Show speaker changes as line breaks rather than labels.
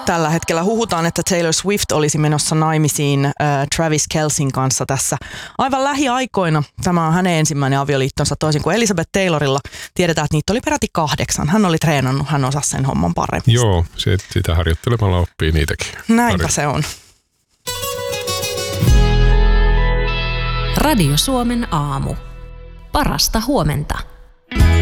tällä hetkellä. Huhutaan, että Taylor Swift olisi menossa naimisiin Travis Kelceyn kanssa tässä aivan lähiaikoina. Tämä on hänen ensimmäinen avioliittonsa, toisin kuin Elizabeth Taylorilla. Tiedetään, että niitä oli peräti 8. Hän oli treenannut, hän osasi sen homman paremmin.
Joo, sitä harjoittelemalla oppii niitäkin.
Näinpä se on.
Radio Suomen aamu. Parasta huomenta.